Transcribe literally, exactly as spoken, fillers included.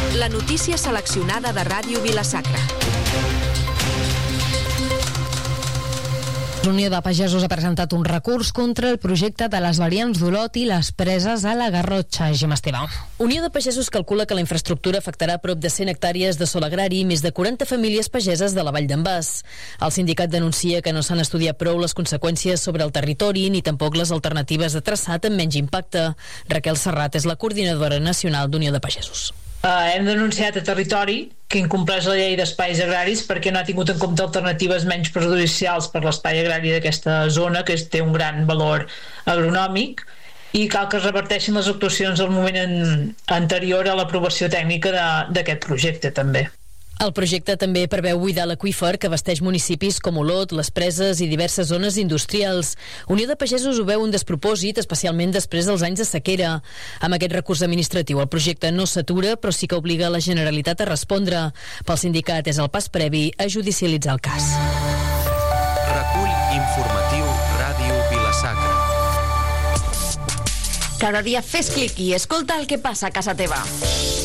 La notícia seleccionada de Ràdio Vila-sacra. L'Unió de Pagesos ha presentat un recurs contra el projecte de les variants d'Olot i les preses a la Garrotxa. Gemma Esteve. Unió de Pagesos calcula que la infraestructura afectarà prop de cent hectàrees de sòl agrari i més de quaranta famílies pageses de la Vall d'en Bas. El sindicat denuncia que no s'han estudiat prou les conseqüències sobre el territori ni tampoc les alternatives de traçat amb menys impacte. Raquel Serrat és la coordinadora nacional d'Unió de Pagesos. Uh, hem denunciat a Territori que incompleix la llei d'espais agraris perquè no ha tingut en compte alternatives menys perjudicials per l'espai agrari d'aquesta zona, que té un gran valor agronòmic, i cal que es reverteixin les actuacions al moment en, anterior a l'aprovació tècnica d'aquest projecte també. El projecte també preveu buidar l'aqüífer que abasteix municipis com Olot, les Preses i diverses zones industrials. Unió de Pagesos ho veu un despropòsit, especialment després dels anys de sequera. Amb aquest recurs administratiu el projecte no s'atura, però sí que obliga la Generalitat a respondre. Pel sindicat és el pas previ a judicialitzar el cas. Recull informatiu Ràdio Vila-sacra. Cada dia fes clic i escolta el que passa a casa teva.